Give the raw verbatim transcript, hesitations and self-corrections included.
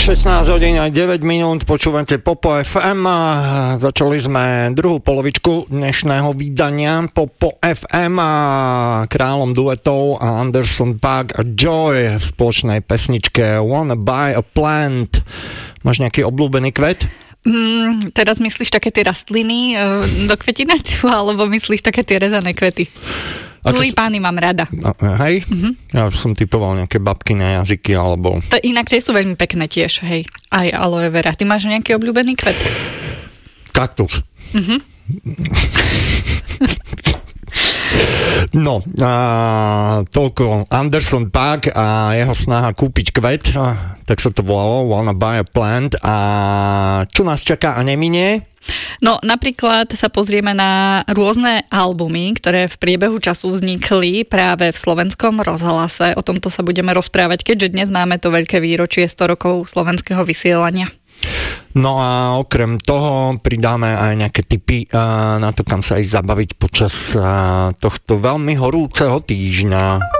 šestnásť hodín a deväť minút, počúvate Popo ef em. Začali sme druhú polovičku dnešného vydania Popo ef em a kráľom duetov a Anderson .Paak a Joy v spoločnej pesničke Wanna Buy a Plant. Máš nejaký obľúbený kvet? Mm, teraz myslíš také tie rastliny do kvetinaču, alebo myslíš také tie rezané kvety? Tulipány mám rada. No, hej? Mm-hmm. Ja som typoval nejaké babky na jazyky, alebo... To inak tie sú veľmi pekné tiež, hej. Aj aloe vera. Ty máš nejaký obľúbený kvet? Kaktus. Mhm. No, a toľko Anderson .Paak a jeho snaha kúpiť kvet, tak sa to volalo Wanna Buy a Plant. A čo nás čaká a neminie? No, napríklad sa pozrieme na rôzne albumy, ktoré v priebehu času vznikli práve v slovenskom rozhlase. O tomto sa budeme rozprávať, keďže dnes máme to veľké výročie sto rokov slovenského vysielania. No a okrem toho pridáme aj nejaké tipy na to, kam sa aj zabaviť počas tohto veľmi horúceho týždňa.